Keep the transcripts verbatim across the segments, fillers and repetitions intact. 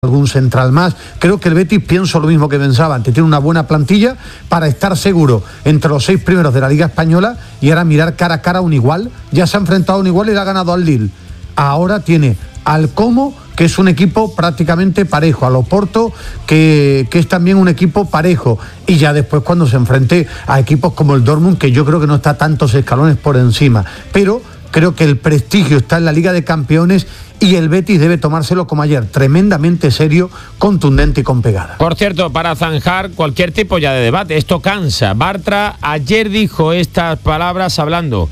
algún central más. Creo que el Betis, pienso lo mismo que pensaba antes, tiene una buena plantilla para estar seguro entre los seis primeros de la Liga Española y ahora mirar cara a cara a un igual. Ya se ha enfrentado a un igual y le ha ganado al Lille. Ahora tiene al Como, que es un equipo prácticamente parejo, al Oporto, que, que es también un equipo parejo, y ya después cuando se enfrente a equipos como el Dortmund, que yo creo que no está tantos escalones por encima, pero creo que el prestigio está en la Liga de Campeones y el Betis debe tomárselo como ayer, tremendamente serio, contundente y con pegada. Por cierto, para zanjar cualquier tipo ya de debate, esto cansa. Bartra ayer dijo estas palabras hablando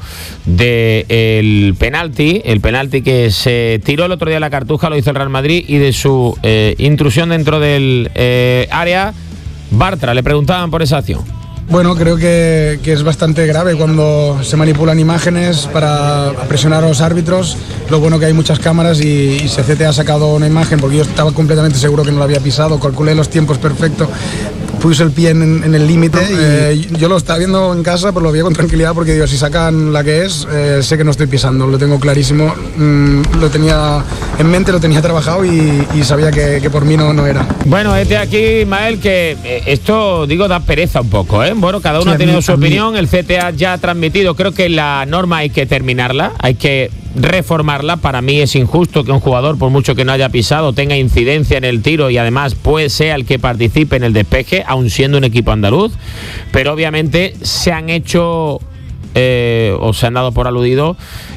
del penalti, el penalti que se tiró el otro día a la Cartuja, lo hizo el Real Madrid, y de su eh, intrusión dentro del eh, área. Bartra, le preguntaban por esa acción. Bueno, creo que, que es bastante grave cuando se manipulan imágenes para presionar a los árbitros. Lo bueno que hay muchas cámaras y, y C C T ha sacado una imagen, porque yo estaba completamente seguro que no lo había pisado, calculé los tiempos perfectos, puse el pie en, en el límite y eh, yo lo estaba viendo en casa, pero lo veía con tranquilidad porque digo, si sacan la que es, eh, sé que no estoy pisando, lo tengo clarísimo, mm, lo tenía en mente, lo tenía trabajado y, y sabía que, que por mí no, no era. Bueno, este aquí, Ismael, que eh, esto, digo, da pereza un poco, ¿eh? Bueno, cada uno sí, ha tenido mí, su opinión, el C T A ya ha transmitido, creo que la norma hay que terminarla, hay que reformarla. Para mí es injusto que un jugador, por mucho que no haya pisado, tenga incidencia en el tiro y además pues sea el que participe en el despeje, aun siendo un equipo andaluz, pero obviamente se han hecho eh, o se han dado por aludido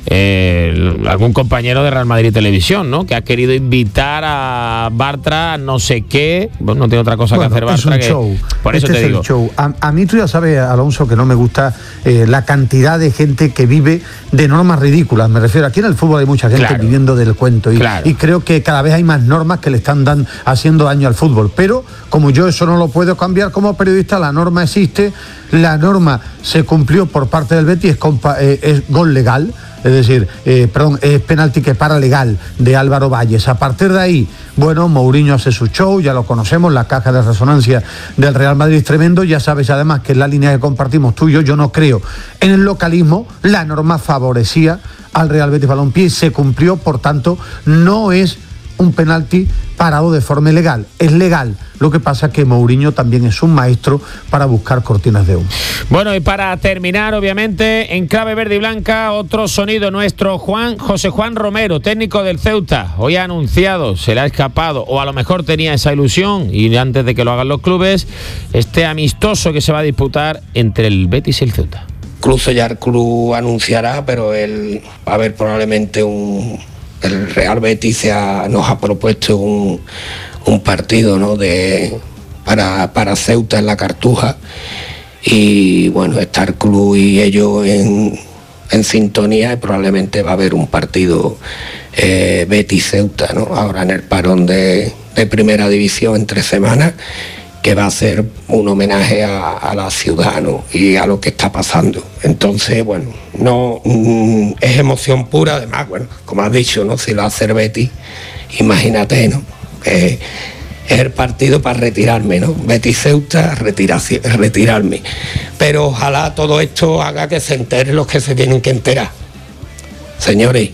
eh, algún compañero de Real Madrid Televisión, ¿no?, que ha querido invitar a Bartra a no sé qué. Bueno, no tiene otra cosa bueno, que hacer Bartra, es un que show. Por eso este te es digo el show. A, a mí tú ya sabes, Alonso, que no me gusta eh, la cantidad de gente que vive de normas ridículas. Me refiero, aquí en el fútbol hay mucha gente claro. viviendo del cuento y, claro. y creo que cada vez hay más normas que le están dan, haciendo daño al fútbol, pero como yo eso no lo puedo cambiar como periodista, la norma existe, la norma se cumplió por parte del Betis, es, compa, eh, es gol legal. Es decir, eh, perdón, es penalti que para legal de Álvaro Valles. A partir de ahí, bueno, Mourinho hace su show, ya lo conocemos, la caja de resonancia del Real Madrid es tremendo. Ya sabes además que en la línea que compartimos tú y yo, yo no creo en el localismo. La norma favorecía al Real Betis Balompié y se cumplió, por tanto, no es un penalti parado de forma ilegal, es legal. Lo que pasa es que Mourinho también es un maestro para buscar cortinas de humo. Bueno, y para terminar, obviamente, en clave verde y blanca, otro sonido nuestro. Juan José Juan Romero, técnico del Ceuta, hoy ha anunciado, se le ha escapado, o a lo mejor tenía esa ilusión, y antes de que lo hagan los clubes, este amistoso que se va a disputar entre el Betis y el Ceuta. Incluso ya el club anunciará, pero él va a haber probablemente un... El Real Betis se ha, nos ha propuesto un, un partido, ¿no?, de, para, para Ceuta en la Cartuja, y bueno, está el club y ellos en, en sintonía, y probablemente va a haber un partido eh, Betis-Ceuta, ¿no?, ahora en el parón de, de primera división entre semanas, que va a ser un homenaje a, a la ciudad, ¿no?, y a lo que está pasando. Entonces, bueno, no mm, es emoción pura. Además, bueno, como has dicho, ¿no?, si lo hace el Betis, imagínate, ¿no?, eh, es el partido para retirarme, ¿no? Betis-Ceuta, retirarme. Pero ojalá todo esto haga que se enteren los que se tienen que enterar. Señores,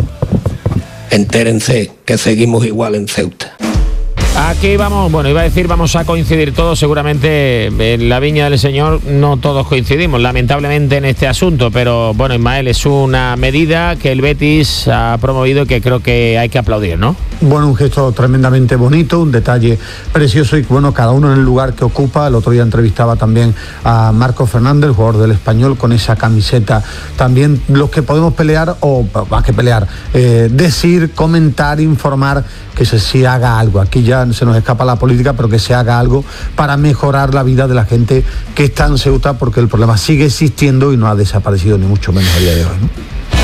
entérense que seguimos igual en Ceuta. Aquí vamos, bueno, iba a decir vamos a coincidir todos, seguramente en la viña del Señor no todos coincidimos, lamentablemente, en este asunto, pero bueno, Ismael, es una medida que el Betis ha promovido y que creo que hay que aplaudir, ¿no? Bueno, un gesto tremendamente bonito, un detalle precioso, y bueno, cada uno en el lugar que ocupa. El otro día entrevistaba también a Marco Fernández, el jugador del Español, con esa camiseta. También los que podemos pelear, o más que pelear, eh, decir, comentar, informar, que se, se haga algo. Aquí ya se nos escapa la política, pero que se haga algo para mejorar la vida de la gente que está en Ceuta, porque el problema sigue existiendo y no ha desaparecido, ni mucho menos a día de hoy, ¿no?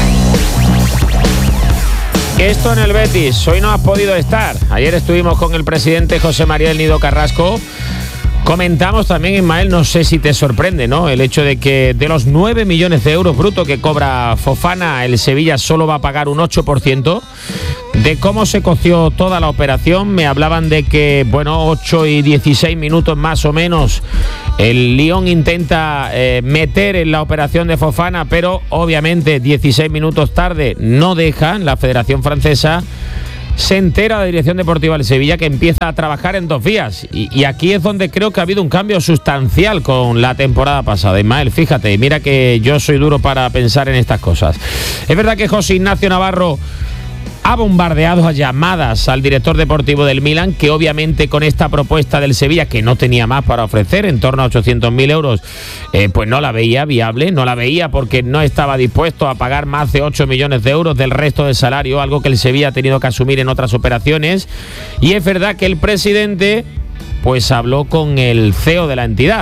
Esto en el Betis, hoy no has podido estar. Ayer estuvimos con el presidente José María del Nido Carrasco. Comentamos también, Ismael, no sé si te sorprende, ¿no?, el hecho de que de los nueve millones de euros brutos que cobra Fofana, el Sevilla solo va a pagar un ocho por ciento. De cómo se coció toda la operación, me hablaban de que, bueno, ocho y dieciséis minutos más o menos, el Lyon intenta eh, meter en la operación de Fofana, pero obviamente dieciséis minutos tarde no dejan la Federación Francesa. se entera la dirección deportiva del Sevilla que empieza a trabajar en dos vías. Y, y aquí es donde creo que ha habido un cambio sustancial con la temporada pasada. Ismael, fíjate, mira que yo soy duro para pensar en estas cosas. Es verdad que José Ignacio Navarro ha bombardeado a llamadas al director deportivo del Milan, que obviamente con esta propuesta del Sevilla, que no tenía más para ofrecer, en torno a ochocientos mil euros, eh, pues no la veía viable, no la veía porque no estaba dispuesto a pagar más de ocho millones de euros del resto del salario, algo que el Sevilla ha tenido que asumir en otras operaciones. Y es verdad que el presidente pues habló con el C E O de la entidad,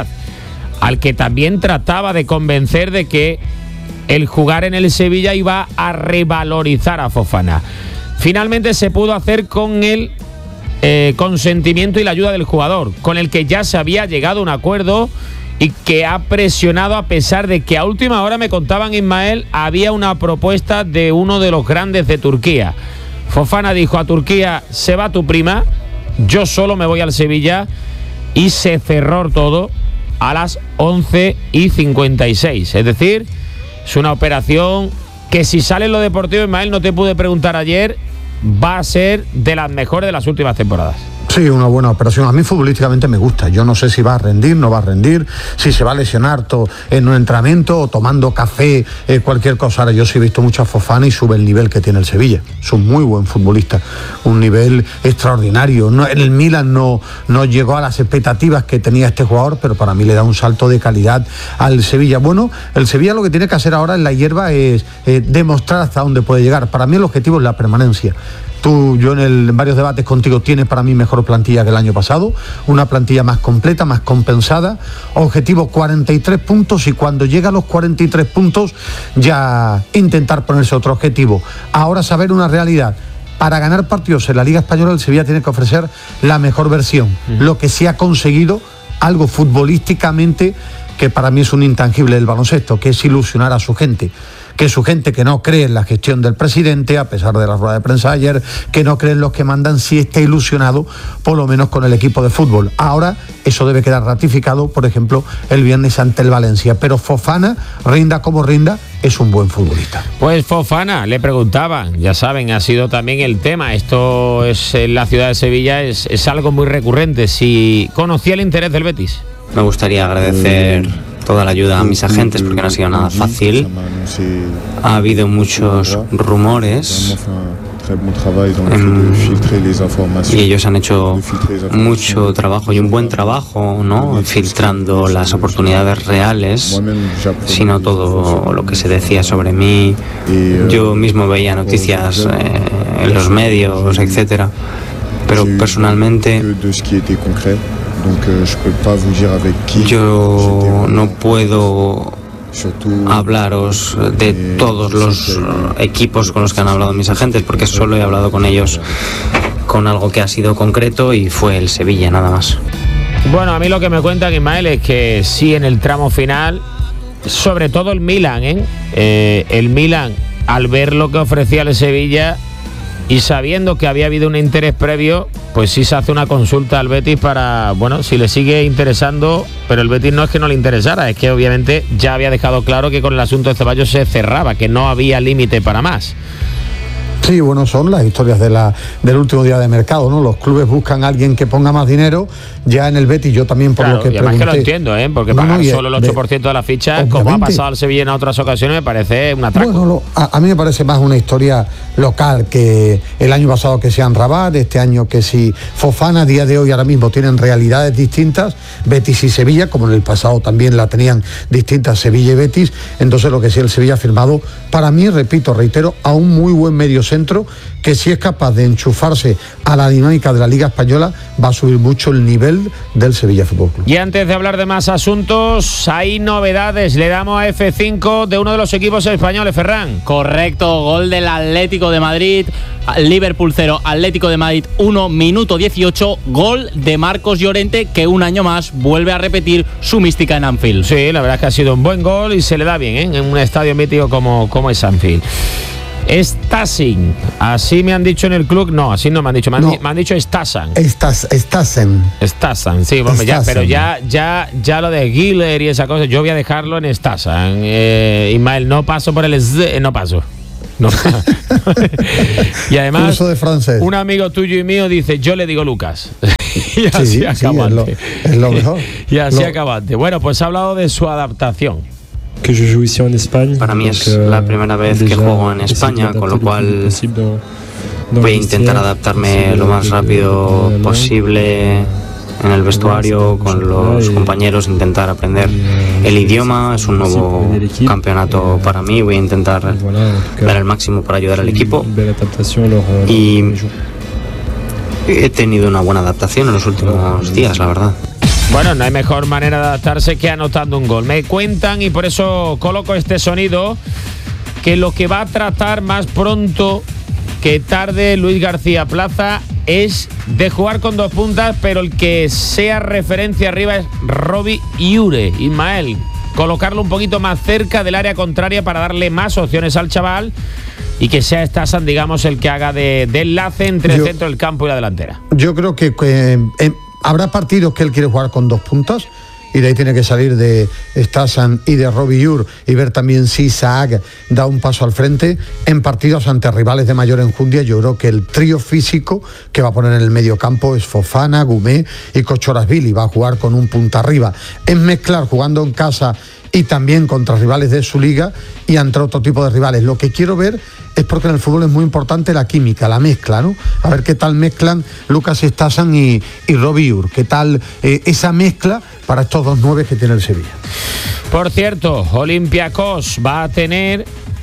al que también trataba de convencer de que el jugar en el Sevilla iba a revalorizar a Fofana. Finalmente se pudo hacer con el eh, consentimiento y la ayuda del jugador, con el que ya se había llegado a un acuerdo y que ha presionado, a pesar de que a última hora, me contaban, Ismael, había una propuesta de uno de los grandes de Turquía. Fofana dijo a Turquía: se va tu prima, yo solo me voy al Sevilla, y se cerró todo a las once y cincuenta y seis. Es decir, es una operación que, si sale en lo deportivo, Ismael, no te pude preguntar ayer, va a ser de las mejores de las últimas temporadas. Sí, una buena operación. A mí futbolísticamente me gusta. Yo no sé si va a rendir, no va a rendir, si se va a lesionar to- en un entrenamiento o tomando café, eh, cualquier cosa. Ahora, yo sí he visto mucho a Fofana y sube el nivel que tiene el Sevilla. Es un muy buen futbolista, un nivel extraordinario. No, el Milan no, no llegó a las expectativas que tenía este jugador, pero para mí le da un salto de calidad al Sevilla. Bueno, el Sevilla lo que tiene que hacer ahora en la hierba es eh, demostrar hasta dónde puede llegar. Para mí el objetivo es la permanencia. Tú, yo en, el, en varios debates contigo, tienes para mí mejor plantilla que el año pasado, una plantilla más completa, más compensada, objetivo cuarenta y tres puntos, y cuando llega a los cuarenta y tres puntos ya intentar ponerse otro objetivo. Ahora saber una realidad: para ganar partidos en la Liga Española el Sevilla tiene que ofrecer la mejor versión, uh-huh. Lo que se ha conseguido, algo futbolísticamente que para mí es un intangible del baloncesto, que es ilusionar a su gente. Que su gente, que no cree en la gestión del presidente, a pesar de la rueda de prensa de ayer, que no cree en los que mandan, sí está ilusionado por lo menos con el equipo de fútbol. Ahora eso debe quedar ratificado, por ejemplo, el viernes ante el Valencia. Pero Fofana, rinda como rinda, es un buen futbolista. Pues Fofana, le preguntaban, ya saben, ha sido también el tema. Esto es en la ciudad de Sevilla, es, es algo muy recurrente. Si conocía el interés del Betis. Me gustaría agradecer toda la ayuda a mis agentes, porque no ha sido nada fácil. Ha habido muchos rumores um, y ellos han hecho mucho trabajo y un buen trabajo, ¿no?, filtrando las oportunidades reales, sino todo lo que se decía sobre mí. Yo mismo veía noticias eh, en los medios, etcétera, pero personalmente yo no puedo hablaros de todos los equipos con los que han hablado mis agentes, porque solo he hablado con ellos con algo que ha sido concreto, y fue el Sevilla, nada más. Bueno, a mí lo que me cuentan, Ismael, es que sí, en el tramo final, sobre todo el Milan, ¿eh? Eh, el Milan, al ver lo que ofrecía el Sevilla y sabiendo que había habido un interés previo, pues sí se hace una consulta al Betis para, bueno, si le sigue interesando, pero el Betis no es que no le interesara, es que obviamente ya había dejado claro que con el asunto de Ceballos se cerraba, que no había límite para más. Sí, bueno, son las historias de la, del último día de mercado, ¿no? Los clubes buscan a alguien que ponga más dinero. Ya en el Betis, yo también, por claro, lo que y además pregunté, que lo entiendo, ¿eh? Porque no, pagar no, solo el ocho por ciento de, de la ficha, obviamente, como ha pasado al Sevilla en otras ocasiones, me parece un atraco. Bueno, lo, a, a mí me parece más una historia local, que el año pasado que sean Rabat, este año que si Fofana. A día de hoy, ahora mismo, tienen realidades distintas, Betis y Sevilla, como en el pasado también la tenían distintas Sevilla y Betis. Entonces, lo que sí el Sevilla ha firmado, para mí, repito, reitero, a un muy buen mediocentro, que si es capaz de enchufarse a la dinámica de la Liga Española, va a subir mucho el nivel del Sevilla Fútbol Club. Y antes de hablar de más asuntos, hay novedades. Le damos a F cinco de uno de los equipos españoles, Ferran. Correcto, gol del Atlético de Madrid, Liverpool cero, Atlético de Madrid uno, minuto dieciocho, gol de Marcos Llorente, que un año más vuelve a repetir su mística en Anfield. Sí, la verdad es que ha sido un buen gol y se le da bien, ¿eh?, en un estadio mítico como, como es Anfield. Stasin, así me han dicho en el club. No, así no me han dicho, me han, no. me han dicho Stasan. Estas, Stasen. Stasan, sí, bueno, ya, pero ya, ya, ya lo de Giller y esa cosa, yo voy a dejarlo en Stasan. Eh, Ismael, no paso por el Z, no paso. No. Y además, curso de francés. Un amigo tuyo y mío dice, yo le digo Lucas. Y así sí, acabante. Sí, es, lo, es lo mejor. Y así lo... acabante. Bueno, pues ha hablado de su adaptación. Que yo juego ici en España. Para mí es la primera vez que juego en España, con lo cual voy a intentar adaptarme lo más rápido posible en el vestuario, con los compañeros, intentar aprender el idioma. Es un nuevo campeonato para mí, voy a intentar dar el máximo para ayudar al equipo y he tenido una buena adaptación en los últimos días, la verdad. Bueno, no hay mejor manera de adaptarse que anotando un gol. Me cuentan, y por eso coloco este sonido, que lo que va a tratar más pronto que tarde Luis García Plaza es de jugar con dos puntas, pero el que sea referencia arriba es Robbie Ure. Ismael, colocarlo un poquito más cerca del área contraria para darle más opciones al chaval y que sea Stasan, digamos, el que haga de, de enlace entre yo, el centro del campo y la delantera. Yo creo que eh, eh, habrá partidos que él quiere jugar con dos puntas y de ahí tiene que salir de Stasan y de Robbie Ure y ver también si Isaac da un paso al frente. En partidos ante rivales de mayor enjundia, yo creo que el trío físico que va a poner en el medio campo es Fofana, Gumé y Kochorazvili. Va a jugar con un punta arriba. Es mezclar jugando en casa y también contra rivales de su liga y ante otro tipo de rivales. Lo que quiero ver es, porque en el fútbol es muy importante la química, la mezcla, ¿no? A ver qué tal mezclan Lucas Stasan y, y Robbie Ure, qué tal eh, esa mezcla para estos dos nueve que tiene el Sevilla. Por cierto, Olympiacos va a tener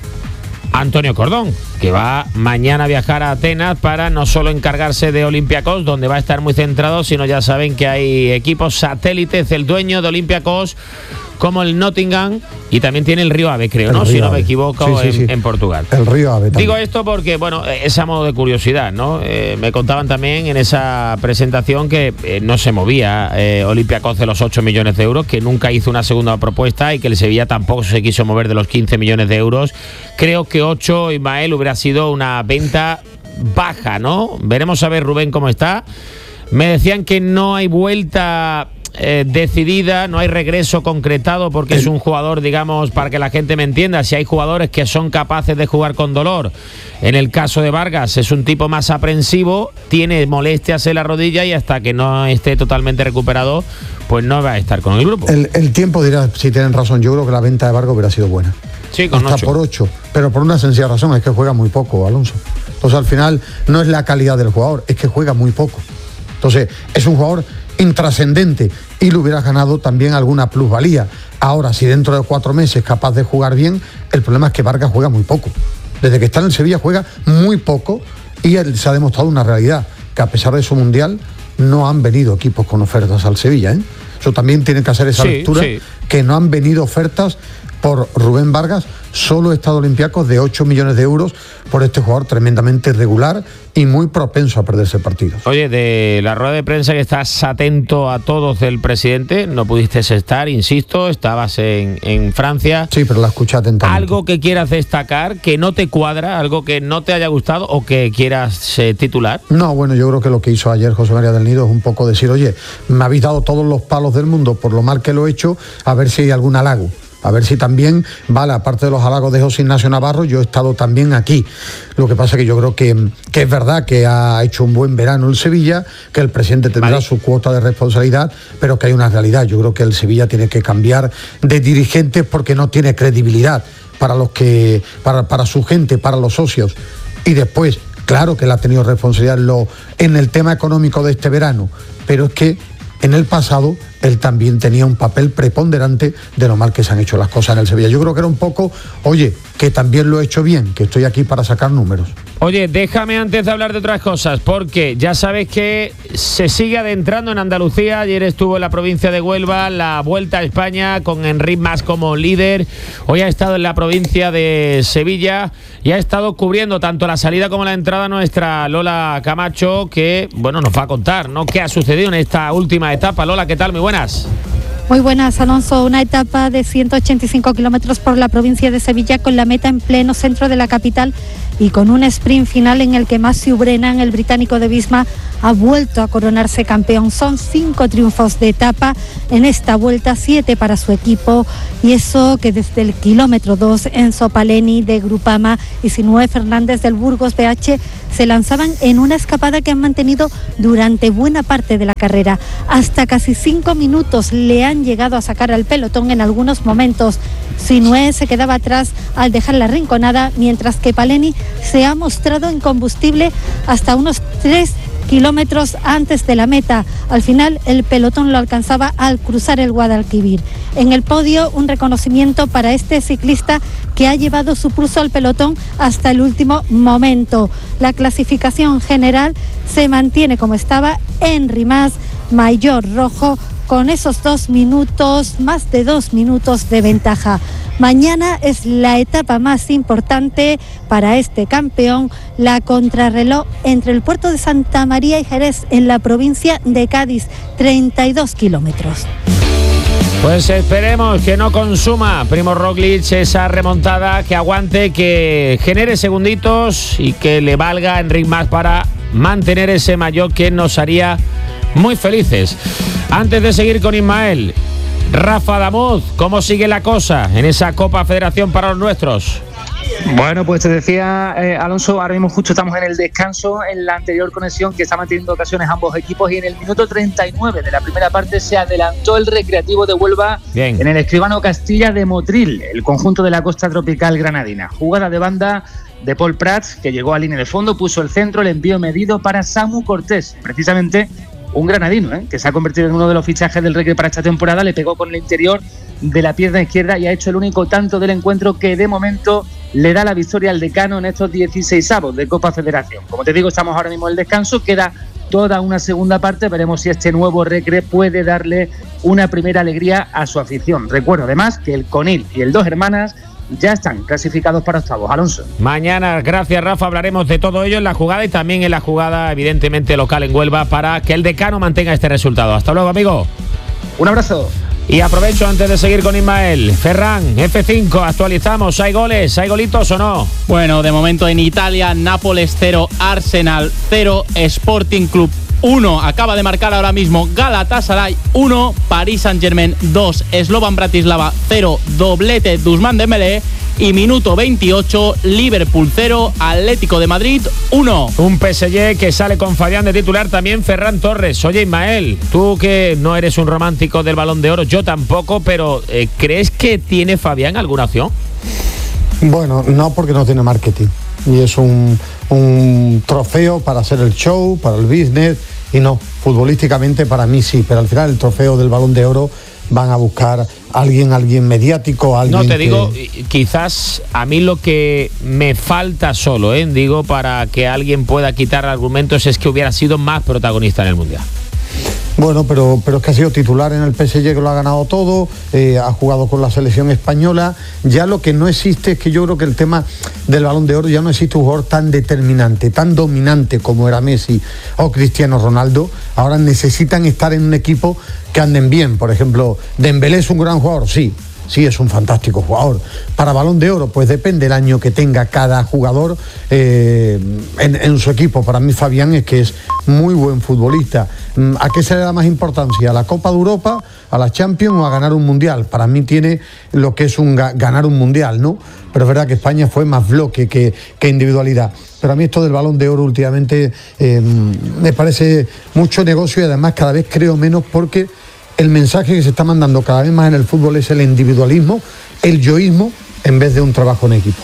Antonio Cordón, que va mañana a viajar a Atenas para no solo encargarse de Olympiacos, donde va a estar muy centrado, sino ya saben que hay equipos satélites. El dueño de Olympiacos, como el Nottingham, y también tiene el Río Ave, creo, ¿no? Si no me equivoco, sí, sí, en, sí. en Portugal. El Río Ave también. Digo esto porque, bueno, es a modo de curiosidad, ¿no? Eh, me contaban también en esa presentación que eh, no se movía eh, Olympiacos de los ocho millones de euros, que nunca hizo una segunda propuesta y que el Sevilla tampoco se quiso mover de los quince millones de euros. Creo que ocho, Ismael, hubiera sido una venta baja, ¿no? Veremos a ver, Rubén, cómo está. Me decían que no hay vuelta Eh, decidida, no hay regreso concretado, porque es un jugador, digamos, para que la gente me entienda, si hay jugadores que son capaces de jugar con dolor, en el caso de Vargas es un tipo más aprensivo, tiene molestias en la rodilla y hasta que no esté totalmente recuperado, pues no va a estar con el grupo. El, el tiempo dirá si tienen razón. Yo creo que la venta de Vargas hubiera sido buena. Sí, con hasta ocho. por ocho, pero por una sencilla razón, es que juega muy poco, Alonso. Entonces al final no es la calidad del jugador, es que juega muy poco. Entonces es un jugador intrascendente y le hubiera ganado también alguna plusvalía. Ahora, si dentro de cuatro meses es capaz de jugar bien, el problema es que Vargas juega muy poco. Desde que está en el Sevilla juega muy poco y él, se ha demostrado una realidad, que a pesar de su mundial no han venido equipos con ofertas al Sevilla, ¿eh? Eso también tiene que hacer esa sí, lectura, sí. Que no han venido ofertas por Rubén Vargas, solo Estado Olympiacos de ocho millones de euros por este jugador tremendamente irregular y muy propenso a perderse partidos. Oye, de la rueda de prensa que estás atento a todos del presidente, no pudiste estar, insisto, estabas en, en Francia. Sí, pero la escuché atentamente. ¿Algo que quieras destacar, que no te cuadra, algo que no te haya gustado o que quieras eh, titular? No, bueno, yo creo que lo que hizo ayer José María del Nido es un poco decir, oye, me habéis dado todos los palos del mundo por lo mal que lo he hecho, a ver si hay algún halago. A ver si también, vale, aparte de los halagos de José Ignacio Navarro, yo he estado también aquí. Lo que pasa es que yo creo que, que es verdad que ha hecho un buen verano el Sevilla, que el presidente tendrá vale. su cuota de responsabilidad, pero que hay una realidad. Yo creo que el Sevilla tiene que cambiar de dirigentes porque no tiene credibilidad para los que, para, para su gente, para los socios. Y después, claro que él ha tenido responsabilidad en, lo, en el tema económico de este verano, pero es que en el pasado él también tenía un papel preponderante de lo mal que se han hecho las cosas en el Sevilla. Yo creo que era un poco, oye, que también lo he hecho bien, que estoy aquí para sacar números. Oye, déjame antes de hablar de otras cosas, porque ya sabes que se sigue adentrando en Andalucía. Ayer estuvo en la provincia de Huelva, la Vuelta a España, con Enric Mas como líder. Hoy ha estado en la provincia de Sevilla y ha estado cubriendo tanto la salida como la entrada nuestra Lola Camacho, que, bueno, nos va a contar, ¿no?, qué ha sucedido en esta última etapa. Lola, ¿qué tal? Muy buenas. Muy buenas, Alonso. Una etapa de ciento ochenta y cinco kilómetros por la provincia de Sevilla, con la meta en pleno centro de la capital y con un sprint final en el que Matthew Brennan, el británico de Visma, ha vuelto a coronarse campeón. Son cinco triunfos de etapa en esta vuelta, siete para su equipo, y eso que desde el kilómetro dos Enzo Paleni de Grupama y Sinué Fernández del Burgos B H se lanzaban en una escapada que han mantenido durante buena parte de la carrera. Hasta casi cinco minutos le han llegado a sacar al pelotón en algunos momentos. Sinué se quedaba atrás al dejar la rinconada, mientras que Paleni se ha mostrado incombustible hasta unos tres kilómetros antes de la meta. Al final el pelotón lo alcanzaba al cruzar el Guadalquivir. En el podio, un reconocimiento para este ciclista que ha llevado su pulso al pelotón hasta el último momento. La clasificación general se mantiene como estaba. Henry Mas, Mayor Rojo, con esos dos minutos, más de dos minutos de ventaja. Mañana es la etapa más importante para este campeón, la contrarreloj entre el puerto de Santa María y Jerez, en la provincia de Cádiz, treinta y dos kilómetros. Pues esperemos que no consuma Primož Roglič esa remontada, que aguante, que genere segunditos y que le valga a Enric Mas para mantener ese maillot que nos haría muy felices. Antes de seguir con Ismael, Rafa Damuz, ¿cómo sigue la cosa en esa Copa Federación para los nuestros? Bueno, pues te decía, eh, Alonso, ahora mismo justo estamos en el descanso, en la anterior conexión que estaban teniendo ocasiones ambos equipos, y en el minuto treinta y nueve de la primera parte se adelantó el Recreativo de Huelva. Bien. En el Escribano Castilla de Motril, el conjunto de la costa tropical granadina. Jugada de banda de Paul Prats, que llegó a línea de fondo, puso el centro, el envío medido para Samu Cortés, precisamente un granadino, ¿eh? que se ha convertido en uno de los fichajes del Recre para esta temporada. Le pegó con el interior de la pierna izquierda y ha hecho el único tanto del encuentro, que de momento le da la victoria al Decano en estos dieciseisavos de Copa Federación. Como te digo, estamos ahora mismo en el descanso, queda toda una segunda parte, veremos si este nuevo Recre puede darle una primera alegría a su afición. Recuerdo además que el Conil y el Dos Hermanas ya están clasificados para octavos. Alonso. Mañana, gracias Rafa, hablaremos de todo ello en la jugada y también en la jugada evidentemente local en Huelva, para que el Decano mantenga este resultado. Hasta luego, amigo. Un abrazo. Y aprovecho antes de seguir con Ismael. Ferran, F cinco, actualizamos. ¿Hay goles? ¿Hay golitos o no? Bueno, de momento en Italia, Nápoles cero, Arsenal cero, Sporting Club uno. Acaba de marcar ahora mismo Galatasaray uno, Paris Saint-Germain dos, Slovan Bratislava cero, doblete de Ousmane Dembélé. Y minuto veintiocho, Liverpool cero, Atlético de Madrid uno. Un P S G que sale con Fabián de titular, también Ferran Torres. Oye, Ismael, tú que no eres un romántico del Balón de Oro, yo tampoco, pero eh, ¿crees que tiene Fabián alguna opción? Bueno, no, porque no tiene marketing. Y es un, un trofeo para hacer el show, para el business, y no, futbolísticamente para mí sí, pero al final el trofeo del Balón de Oro van a buscar a alguien, alguien mediático, alguien. No, te digo, que... quizás a mí lo que me falta solo, ¿eh? digo, para que alguien pueda quitar argumentos, es que hubiera sido más protagonista en el Mundial. Bueno, pero, pero es que ha sido titular en el P S G, que lo ha ganado todo, eh, ha jugado con la selección española. Ya lo que no existe es que yo creo que el tema del Balón de Oro, ya no existe un jugador tan determinante, tan dominante como era Messi o Cristiano Ronaldo. Ahora necesitan estar en un equipo que anden bien. Por ejemplo, Dembélé es un gran jugador, sí. Sí, es un fantástico jugador. Para Balón de Oro, pues depende del año que tenga cada jugador eh, en, en su equipo. Para mí Fabián es que es muy buen futbolista. ¿A qué se le da más importancia? ¿A la Copa de Europa, a la Champions o a ganar un Mundial? Para mí tiene lo que es un ganar un Mundial, ¿no? Pero es verdad que España fue más bloque que, que individualidad. Pero a mí esto del Balón de Oro últimamente eh, me parece mucho negocio, y además cada vez creo menos, porque el mensaje que se está mandando cada vez más en el fútbol es el individualismo, el yoísmo, en vez de un trabajo en equipo.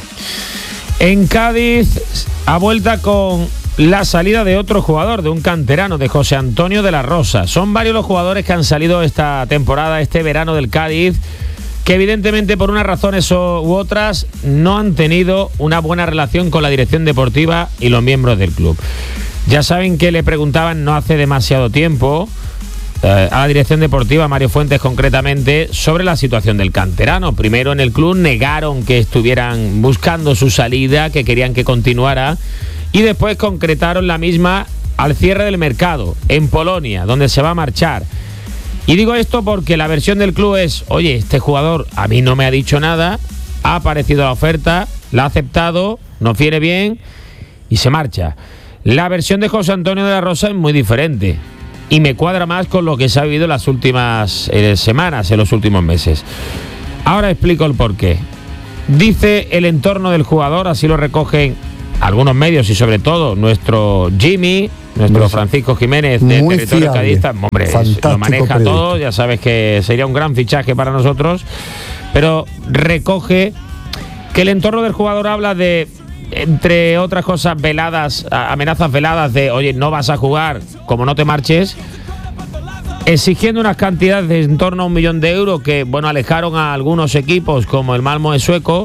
En Cádiz, a vuelta con la salida de otro jugador, de un canterano, de José Antonio de la Rosa. Son varios los jugadores que han salido esta temporada, este verano del Cádiz, que evidentemente por unas razones u otras no han tenido una buena relación con la dirección deportiva y los miembros del club. Ya saben que le preguntaban no hace demasiado tiempo a la dirección deportiva, Mario Fuentes concretamente, sobre la situación del canterano. Primero en el club negaron que estuvieran buscando su salida, que querían que continuara, y después concretaron la misma al cierre del mercado en Polonia, donde se va a marchar. Y digo esto porque la versión del club es: oye, este jugador a mí no me ha dicho nada, ha aparecido la oferta, la ha aceptado, nos viene bien y se marcha. La versión de José Antonio de la Rosa es muy diferente y me cuadra más con lo que se ha vivido en las últimas eh, semanas, en los últimos meses. Ahora explico el porqué. Dice el entorno del jugador, así lo recogen algunos medios y sobre todo nuestro Jimmy, nuestro Francisco Jiménez de muy Territorio Cadista, hombre, lo maneja periodista. todo, ya sabes que sería un gran fichaje para nosotros, pero recoge que el entorno del jugador habla de, entre otras cosas, veladas, amenazas veladas de, oye, no vas a jugar, como no te marches, exigiendo unas cantidades de en torno a un millón de euros que, bueno, alejaron a algunos equipos como el Malmö sueco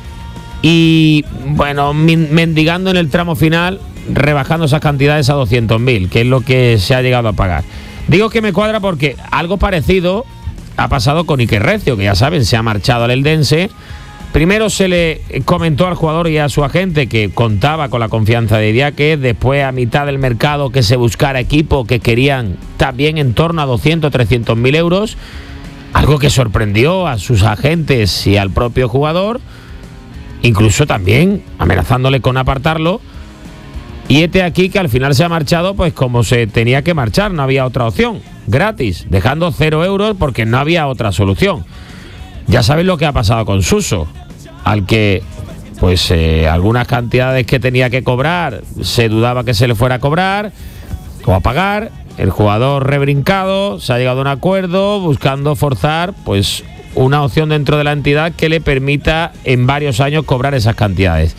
y, bueno, mendigando en el tramo final, rebajando esas cantidades a doscientos mil, que es lo que se ha llegado a pagar. Digo que me cuadra porque algo parecido ha pasado con Iker Recio, que ya saben, se ha marchado al Eldense. Primero se le comentó al jugador y a su agente que contaba con la confianza de Idiáquez, después a mitad del mercado que se buscara equipo que querían también en torno a doscientos, trescientos mil euros, algo que sorprendió a sus agentes y al propio jugador, incluso también amenazándole con apartarlo. Y este aquí que al final se ha marchado pues como se tenía que marchar, no había otra opción, gratis, dejando cero euros porque no había otra solución. Ya sabéis lo que ha pasado con Suso, al que pues eh, algunas cantidades que tenía que cobrar se dudaba que se le fuera a cobrar o a pagar. El jugador rebrincado, se ha llegado a un acuerdo buscando forzar pues una opción dentro de la entidad que le permita en varios años cobrar esas cantidades.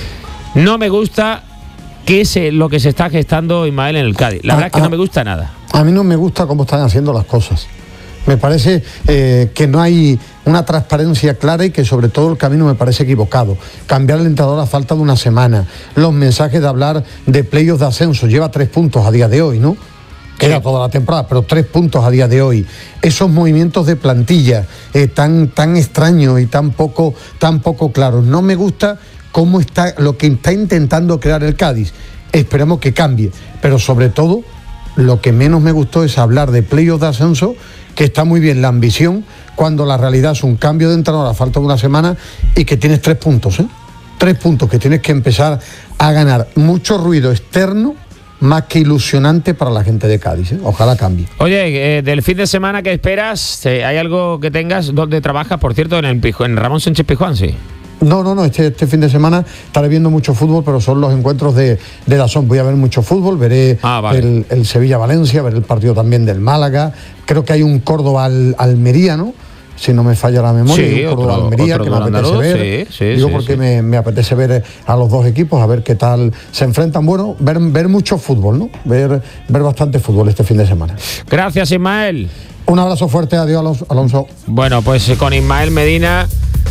No me gusta que es lo que se está gestando, Ismael, en el Cádiz. La a, verdad es que a, no me gusta nada. A mí no me gusta cómo están haciendo las cosas. Me parece eh, que no hay una transparencia clara y que sobre todo el camino me parece equivocado. Cambiar el entrenador a falta de una semana. Los mensajes de hablar de playoffs de ascenso. Lleva tres puntos a día de hoy, ¿no? Queda toda la temporada, pero tres puntos a día de hoy. Esos movimientos de plantilla eh, tan, tan extraños y tan poco, tan poco claros. No me gusta cómo está, lo que está intentando crear el Cádiz. Esperemos que cambie. Pero sobre todo, lo que menos me gustó es hablar de playoffs de ascenso, que está muy bien la ambición, cuando la realidad es un cambio de entrenador a falta de una semana y que tienes tres puntos, ¿eh? Tres puntos que tienes que empezar a ganar. Mucho ruido externo, más que ilusionante para la gente de Cádiz, ¿eh? Ojalá cambie. Oye, eh, del fin de semana que esperas, eh, ¿hay algo que tengas donde trabajas, por cierto, en, el Pijuán, en Ramón Sánchez Pizjuán, sí? No, no, no, este, este fin de semana estaré viendo mucho fútbol, pero son los encuentros de, de Dazón. Voy a ver mucho fútbol, veré ah, vale. el, el Sevilla-Valencia, veré el partido también del Málaga. Creo que hay un Córdoba-Almería, ¿no? Si no me falla la memoria, sí, un Córdoba-Almería que me apetece andaluz, ver. Sí, sí, Digo sí, porque sí. Me, me apetece ver a los dos equipos, a ver qué tal se enfrentan. Bueno, ver, ver mucho fútbol, ¿no? Ver, ver bastante fútbol este fin de semana. Gracias, Ismael. Un abrazo fuerte, adiós, Alonso. Bueno, pues con Ismael Medina...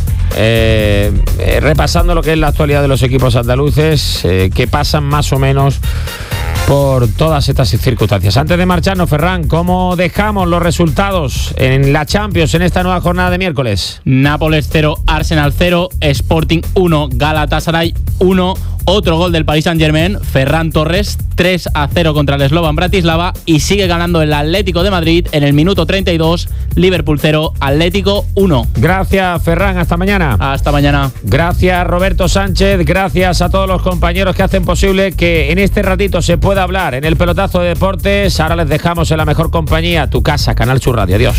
Eh, eh, repasando lo que es la actualidad de los equipos andaluces, eh, que pasan más o menos por todas estas circunstancias. Antes de marcharnos, Ferran, ¿cómo dejamos los resultados en la Champions en esta nueva jornada de miércoles? Nápoles cero, Arsenal cero, Sporting uno, Galatasaray uno. Otro gol del Paris Saint-Germain, Ferran Torres, tres a cero contra el Slovan Bratislava, y sigue ganando el Atlético de Madrid en el minuto treinta y dos, Liverpool cero, Atlético uno. Gracias, Ferran, hasta mañana. Hasta mañana. Gracias, Roberto Sánchez, gracias a todos los compañeros que hacen posible que en este ratito se pueda hablar en el pelotazo de deportes. Ahora les dejamos en la mejor compañía, tu casa, Canal Sur Radio. Adiós.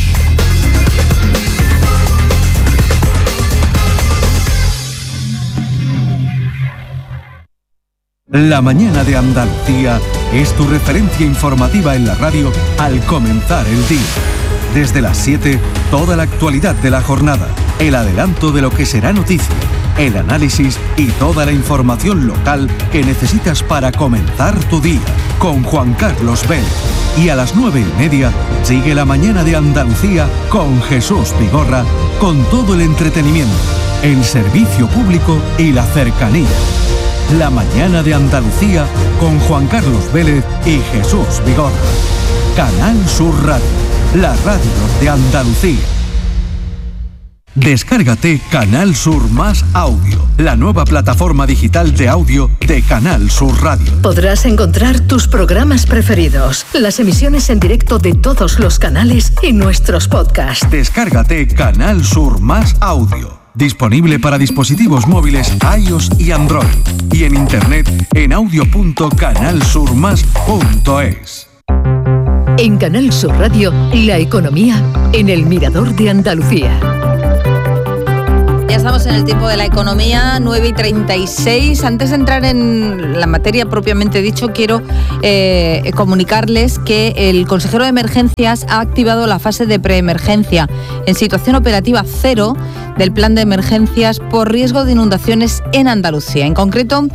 La mañana de Andalucía es tu referencia informativa en la radio al comenzar el día. Desde las siete, toda la actualidad de la jornada, el adelanto de lo que será noticia, el análisis y toda la información local que necesitas para comenzar tu día, con Juan Carlos Vélez. Y a las nueve y media, sigue la mañana de Andalucía con Jesús Vigorra, con todo el entretenimiento, el servicio público y la cercanía. La mañana de Andalucía con Juan Carlos Vélez y Jesús Vigorra. Canal Sur Radio, la radio de Andalucía. Descárgate Canal Sur Más Audio, la nueva plataforma digital de audio de Canal Sur Radio. Podrás encontrar tus programas preferidos, las emisiones en directo de todos los canales y nuestros podcasts. Descárgate Canal Sur Más Audio. Disponible para dispositivos móviles iOS y Android. Y en internet en audio punto canal sur más punto es. En Canal Sur Radio, la economía en el Mirador de Andalucía. Ya estamos en el tiempo de la economía, nueve y treinta y seis. Antes de entrar en la materia propiamente dicho, quiero eh, comunicarles que el consejero de Emergencias ha activado la fase de preemergencia en situación operativa cero del plan de emergencias por riesgo de inundaciones en Andalucía. En concreto,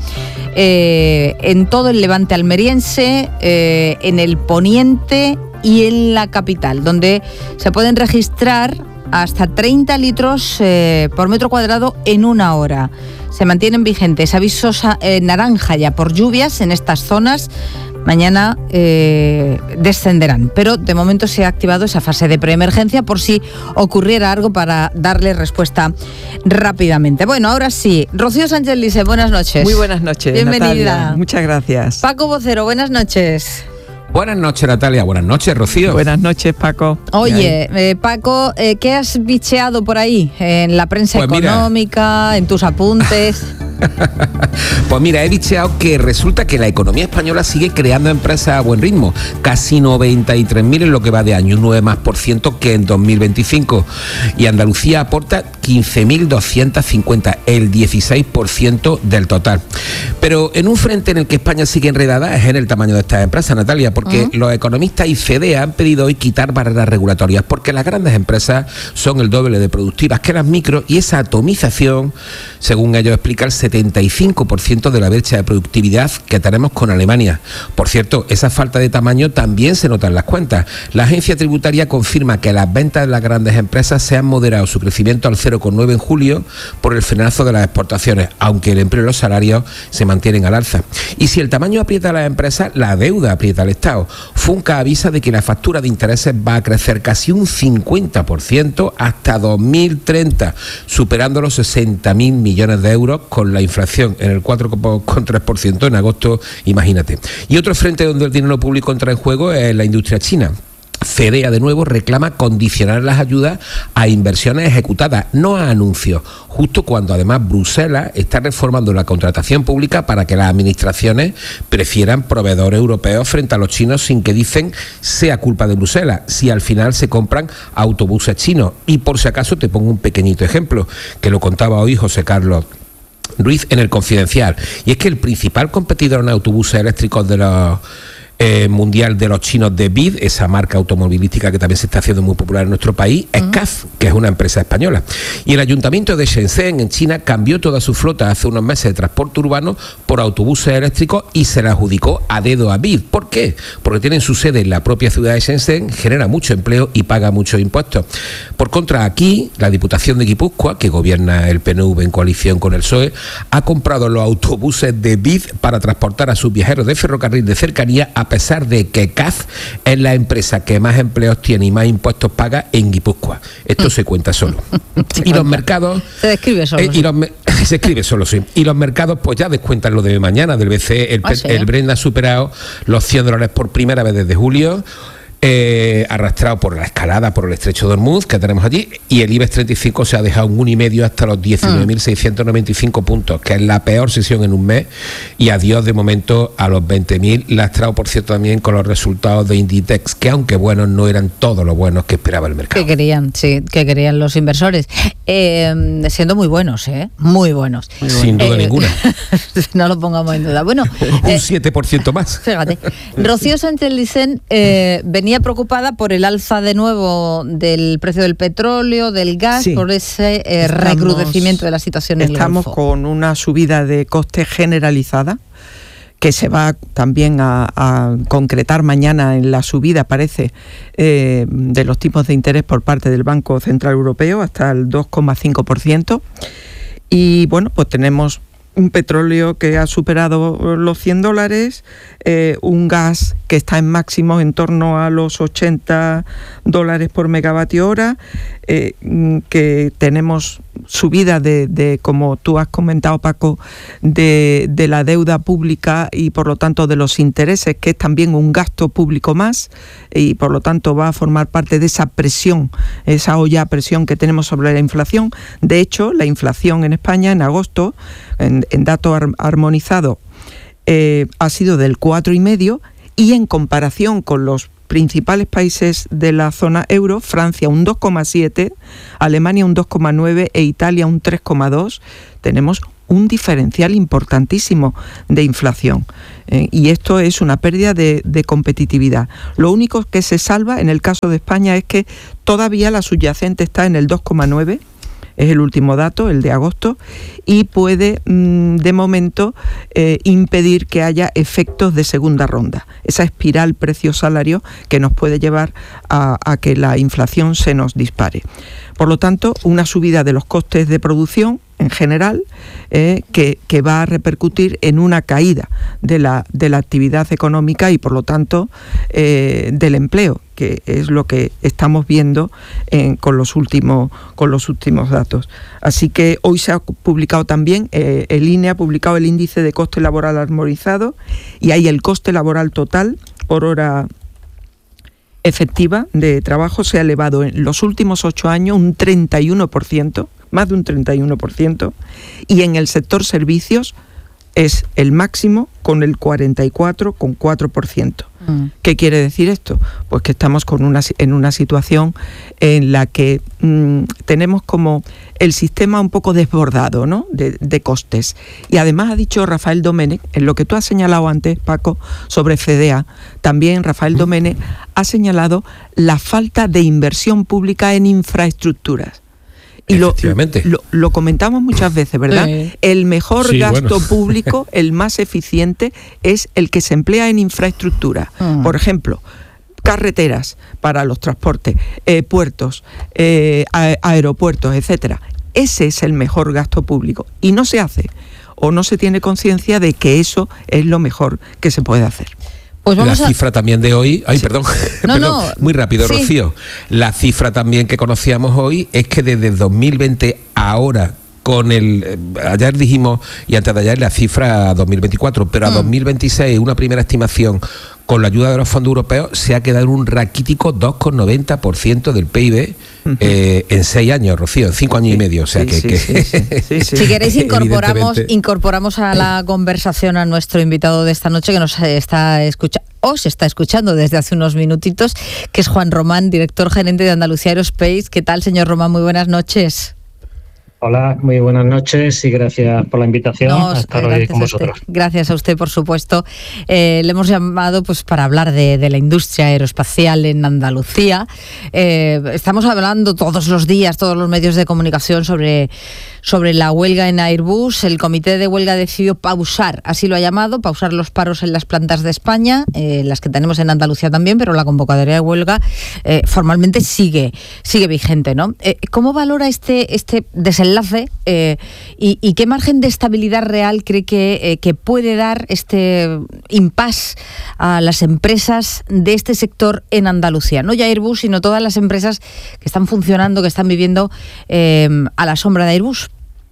eh, en todo el levante almeriense, eh, en el poniente y en la capital, donde se pueden registrar hasta treinta litros eh, por metro cuadrado en una hora. Se mantienen vigentes avisos eh, naranja ya por lluvias en estas zonas. Mañana eh, descenderán, pero de momento se ha activado esa fase de preemergencia por si ocurriera algo para darle respuesta rápidamente. Bueno, ahora sí, Rocío Sánchez Lice, buenas noches. Muy buenas noches, bienvenida. Natalia. Muchas gracias. Paco Vocero, buenas noches. Buenas noches, Natalia. Buenas noches, Rocío. Buenas noches, Paco. Oye, eh, Paco, eh, ¿qué has bicheado por ahí? En la prensa pues económica, mira. En tus apuntes. Pues mira, he bicheado que resulta que la economía española sigue creando empresas a buen ritmo. Casi noventa y tres mil en lo que va de año, un nueve más por ciento que en dos mil veinticinco. Y Andalucía aporta quince mil doscientos cincuenta, el dieciséis por ciento del total. Pero en un frente en el que España sigue enredada es en el tamaño de estas empresas, Natalia, porque uh-huh. los economistas y FEDE han pedido hoy quitar barreras regulatorias, porque las grandes empresas son el doble de productivas que las micro y esa atomización, según ellos explican, el setenta y cinco por ciento de la brecha de productividad que tenemos con Alemania. Por cierto, esa falta de tamaño también se nota en las cuentas. La agencia tributaria confirma que las ventas de las grandes empresas se han moderado su crecimiento al cero coma nueve en julio por el frenazo de las exportaciones, aunque el empleo y los salarios se mantienen al alza. Y si el tamaño aprieta a las empresas, la deuda aprieta al Estado. Funca avisa de que la factura de intereses va a crecer casi un cincuenta por ciento hasta dos mil treinta, superando los sesenta mil millones de euros con la inflación en el cuatro coma tres por ciento en agosto, imagínate. Y otro frente donde el dinero público entra en juego es la industria china. FEDEA de nuevo reclama condicionar las ayudas a inversiones ejecutadas, no a anuncios, justo cuando además Bruselas está reformando la contratación pública para que las administraciones prefieran proveedores europeos frente a los chinos sin que dicen sea culpa de Bruselas, si al final se compran autobuses chinos. Y por si acaso te pongo un pequeñito ejemplo, que lo contaba hoy José Carlos Ruiz en El Confidencial, y es que el principal competidor en autobuses eléctricos de los eh, mundial de los chinos de B I D, esa marca automovilística que también se está haciendo muy popular en nuestro país, es C A F, que es una empresa española. Y el ayuntamiento de Shenzhen, en China, cambió toda su flota hace unos meses de transporte urbano por autobuses eléctricos y se la adjudicó a dedo a B I D. ¿Por qué? Porque tienen su sede en la propia ciudad de Shenzhen, genera mucho empleo y paga muchos impuestos. Por contra, aquí, la Diputación de Guipúzcoa, que gobierna el P N V en coalición con el P S O E, ha comprado los autobuses de B I D para transportar a sus viajeros de ferrocarril de cercanía, a pesar de que C A F es la empresa que más empleos tiene y más impuestos paga en Guipúzcoa. Esto mm. se cuenta solo. Se y cuenta. Los mercados... Se describe solo. Eh, y los, se escribe solo, sí. Y los mercados pues ya descuentan lo de mañana del B C E. El, ah, ¿sí? el Brent ha superado los cien dólares por primera vez desde julio. Eh, arrastrado por la escalada por el estrecho de Hormuz que tenemos allí, y el IBEX treinta y cinco se ha dejado un uno y medio hasta los diecinueve mil seiscientos noventa y cinco puntos, que es la peor sesión en un mes, y adiós de momento a los veinte mil, lastrado por cierto también con los resultados de Inditex, que aunque buenos no eran todos los buenos que esperaba el mercado. Que querían, sí, que querían los inversores, eh, siendo muy buenos, ¿eh? Muy buenos. Muy Sin duda eh, ninguna. No lo pongamos en duda. Bueno, un eh, siete por ciento más. Fíjate, Rocío Sánchez Licen eh, venía preocupada por el alza de nuevo del precio del petróleo, del gas, sí. por ese eh, estamos, recrudecimiento de la situación en el Estamos Golfo. Con una subida de coste generalizada que se va también a, a concretar mañana en la subida, parece, eh, de los tipos de interés por parte del Banco Central Europeo hasta el dos coma cinco por ciento. Y bueno, pues tenemos un petróleo que ha superado los cien dólares, eh, un gas que está en máximos en torno a los ochenta dólares por megavatio hora, eh, que tenemos subida de, de, como tú has comentado, Paco, de, de la deuda pública y por lo tanto de los intereses, que es también un gasto público más, y por lo tanto va a formar parte de esa presión, esa olla a presión que tenemos sobre la inflación. De hecho, la inflación en España en agosto, en, en dato ar, armonizado, eh, ha sido del cuatro coma cinco, y en comparación con los principales países de la zona euro, Francia un dos coma siete, Alemania un dos coma nueve e Italia un tres coma dos, tenemos un diferencial importantísimo de inflación. Eh, y esto es una pérdida de, de competitividad. Lo único que se salva en el caso de España es que todavía la subyacente está en el dos coma nueve, es el último dato, el de agosto, y puede, mmm, de momento, eh, impedir que haya efectos de segunda ronda. Esa espiral precio-salario que nos puede llevar a, a que la inflación se nos dispare. Por lo tanto, una subida de los costes de producción en general, eh, que, que va a repercutir en una caída de la, de la actividad económica y por lo tanto eh, del empleo, que es lo que estamos viendo eh, con, los últimos, con los últimos datos. Así que hoy se ha publicado también, eh, el I N E ha publicado el índice de coste laboral armonizado, y ahí el coste laboral total por hora efectiva de trabajo se ha elevado en los últimos ocho años un treinta y uno por ciento, más de un treinta y uno por ciento, y en el sector servicios es el máximo con el cuarenta y cuatro coma cuatro por ciento. Mm. ¿Qué quiere decir esto? Pues que estamos con una, en una situación en la que mmm, tenemos como el sistema un poco desbordado, ¿no?, de, de costes. Y además ha dicho Rafael Domènech, en lo que tú has señalado antes, Paco, sobre F E D E A, también Rafael Domènech ha señalado la falta de inversión pública en infraestructuras. Y lo, lo, lo comentamos muchas veces, ¿verdad? Sí. El mejor sí, gasto bueno. público, el más eficiente, es el que se emplea en infraestructura. Uh-huh. Por ejemplo, carreteras para los transportes, eh, puertos, eh, a- aeropuertos, etcétera. Ese es el mejor gasto público. Y no se hace, o no se tiene conciencia de que eso es lo mejor que se puede hacer. Pues vamos la cifra a... también de hoy, ay, sí. perdón, no, perdón no. muy rápido, sí. Rocío. La cifra también que conocíamos hoy es que desde dos mil veinte a ahora, con el, ayer dijimos, y antes de ayer la cifra a dos mil veinticuatro, pero a mm. dos mil veintiséis, una primera estimación, con la ayuda de los fondos europeos, se ha quedado en un raquítico dos coma noventa por ciento del P I B uh-huh. eh, en seis años, Rocío, en cinco años sí, y medio. O sea sí, que, sí, que sí, sí, sí, sí. Si queréis incorporamos, incorporamos a la conversación a nuestro invitado de esta noche, que nos está escuchando, os está escuchando desde hace unos minutitos, que es Juan Román, director gerente de Andalucía Aerospace. ¿Qué tal, señor Román? Muy buenas noches. Hola, muy buenas noches y gracias por la invitación no, a estar hoy con vosotros. Gracias a usted, por supuesto. Eh, le hemos llamado pues para hablar de, de la industria aeroespacial en Andalucía. Eh, estamos hablando todos los días, todos los medios de comunicación sobre, sobre la huelga en Airbus. El comité de huelga decidió pausar, así lo ha llamado, pausar los paros en las plantas de España, eh, las que tenemos en Andalucía también, pero la convocatoria de huelga eh, formalmente sigue, sigue vigente, ¿no? Eh, ¿Cómo valora este, este desenlace? Enlace, eh, y, y qué margen de estabilidad real cree que, eh, que puede dar este impasse a las empresas de este sector en Andalucía? No ya Airbus, sino todas las empresas que están funcionando, que están viviendo eh, a la sombra de Airbus.